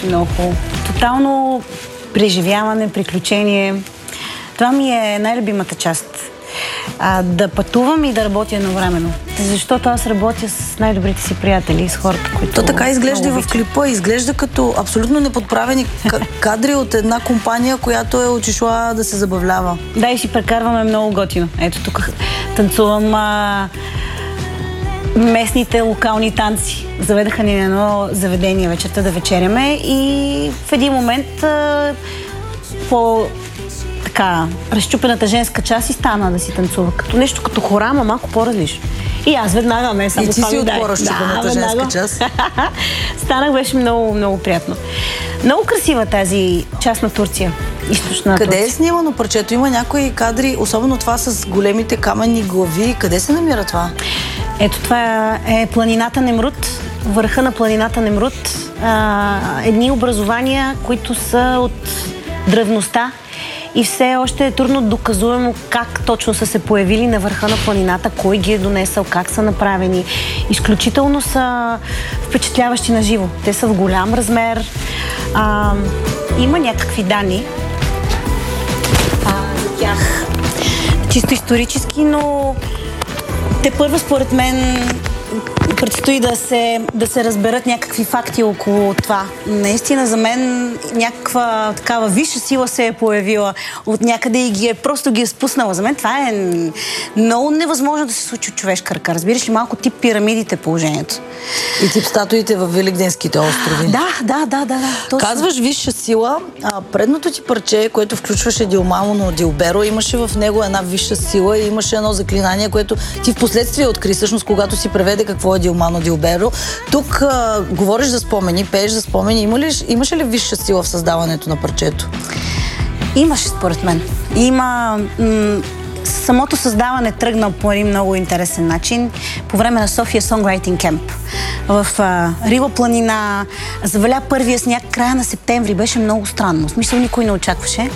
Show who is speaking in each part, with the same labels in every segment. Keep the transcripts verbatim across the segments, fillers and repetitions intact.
Speaker 1: беше много хубаво. Тотално преживяване, приключение. Това ми е най-любимата част. А, да пътувам и да работя едновременно. Защото аз работя с най-добрите си приятели, с хората, които...
Speaker 2: То така изглежда и в клипа. Изглежда като абсолютно неподправени кадри от една компания, която е отишла да се забавлява.
Speaker 1: Да, и си прекарваме много готино. Ето тук танцувам а... местните локални танци. Заведаха ни на едно заведение вечерта да вечеряме и в един момент а... по... така, разчупената женска част и стана да си танцува. Като нещо като хора, ама малко по-различно. И аз веднага, не само
Speaker 2: и ти
Speaker 1: това
Speaker 2: си
Speaker 1: ми
Speaker 2: от
Speaker 1: дай.
Speaker 2: по-разчупената
Speaker 1: да,
Speaker 2: женска част.
Speaker 1: Станах, беше много, много приятно. Много красива тази част на Турция. Източна
Speaker 2: Къде
Speaker 1: Турция.
Speaker 2: е снимано парчето? Има някои кадри, особено това с големите каменни глави. Къде се намира това?
Speaker 1: Ето това е планината Немрут. Върха на планината Немрут. А, едни образования, които са от древността. И все още е трудно доказуемо как точно са се появили на върха на планината, кой ги е донесъл, как са направени. Изключително са впечатляващи на живо. Те са в голям размер. А, има някакви данни а, за тях. Чисто исторически, но те първо според мен предстои да се, да се разберат някакви факти около това. Наистина за мен някаква такава висша сила се е появила от някъде и ги е, просто ги е спуснала. За мен това е много невъзможно да се случи от човешка ръка. Разбираш ли, малко тип пирамидите положението.
Speaker 2: И тип статуите в Великденските острови.
Speaker 1: Да, да, да, да. да.
Speaker 2: Казваш висша сила. А, предното ти парче, което включваше Дилмамо Дилберо, имаше в него една висша сила и имаше едно заклинание, което ти в последствие откри, всъщност, когато си преведе какво е Дилмано Дилберо. Тук а, говориш за спомени, пееш за спомени. Има ли, имаше ли висша сила в създаването на парчето?
Speaker 1: Имаше, според мен. Има... М- самото създаване тръгна по един много интересен начин по време на София Songwriting Camp. В а, Рила планина заваля първия сняг края на септември. Беше много странно. В смисъл никой не очакваше.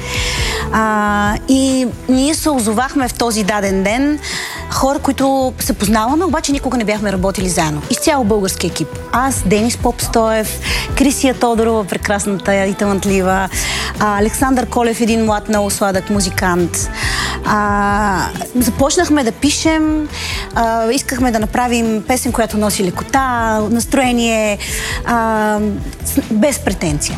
Speaker 1: А, и ние се озовахме в този даден ден. Хора, които се познаваме, обаче никога не бяхме работили заедно. Изцяло български екип. Аз, Денис Попстоев, Крисия Тодорова, прекрасната и талантлива, Александър Колев, един млад, много сладък музикант. А, започнахме да пишем, а, искахме да направим песен, която носи лекота, настроение, а, без претенция.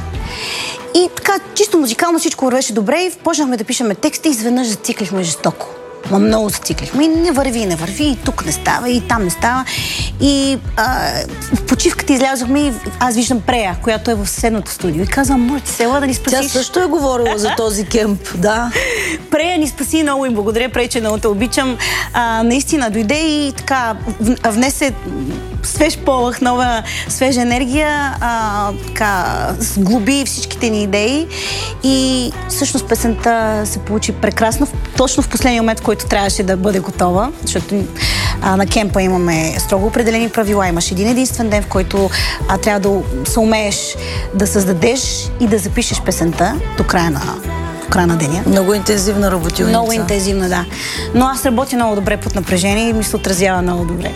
Speaker 1: И така, чисто музикално всичко вървеше добре и почнахме да пишеме тексти и изведнъж зациклихме жестоко. Ма много зациклихме. И не върви, не върви, и тук не става, и там не става. И а, в почивката излязохме и аз виждам Прея, която е в съседното студио. И казвам, може ти села да ни спасиш.
Speaker 2: Тя също е говорила за този кемп, да.
Speaker 1: Прея ни спаси много и благодаря, Прея, че много те обичам. А, наистина дойде и така внесе свеж полъх, нова свежа енергия, а, така сглоби всичките ни идеи и всъщност песента се получи прекрасно, точно в последния момент, в който трябваше да бъде готова, защото а, на кемпа имаме строго определени правила, имаш един единствен ден, в който а, трябва да се умееш да създадеш и да запишеш песента до края на края на деня.
Speaker 2: Много интензивна работилница.
Speaker 1: Много интензивна, да. Но аз работя много добре под напрежение и ми се отразява много добре.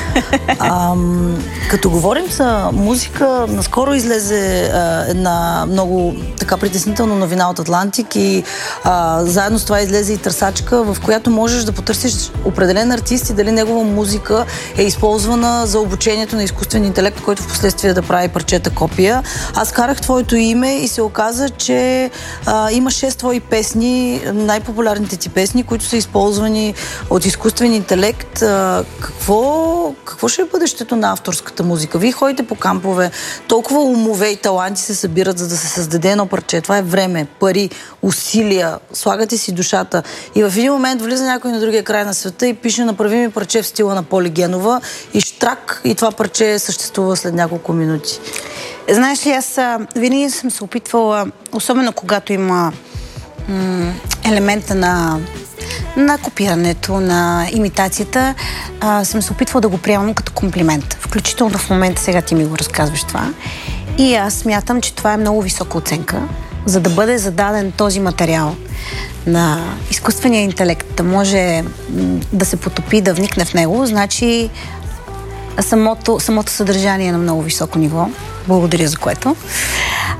Speaker 2: А, като говорим за музика, наскоро излезе а, една много така притеснителна новина от Атлантик и а, заедно с това излезе и търсачка, в която можеш да потърсиш определен артист и дали негова музика е използвана за обучението на изкуствен интелект, който в последствие да прави парчета копия. Аз карах твоето име и се оказа, че а, има шест твои песни, най-популярните ти песни, които са използвани от изкуствен интелект. А, какво, какво ще е бъдещето на авторската музика? Вие ходите по кампове, толкова умове и таланти се събират, за да се създаде едно парче. Това е време, пари, усилия, слагате си душата. И в един момент влиза някой на другия край на света и пише направи ми парче в стила на Поли Генова и штрак, и това парче съществува след няколко минути.
Speaker 1: Знаеш ли, аз винаги съм се опитвала, особено когато има м- елемента на на копирането, на имитацията, а, съм се опитвала да го приемам като комплимент. Включително в момента сега ти ми го разказваш това. И аз смятам, че това е много висока оценка, за да бъде зададен този материал на изкуствения интелект, да може да се потопи, да вникне в него, значи самото, самото съдържание е на много високо ниво. Благодаря за което.